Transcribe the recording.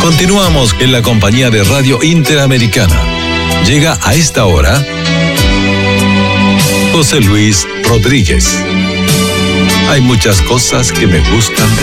Continuamos en la compañía de Radio Interamericana. Llega a esta hora José Luis Rodríguez. Hay muchas cosas que me gustan de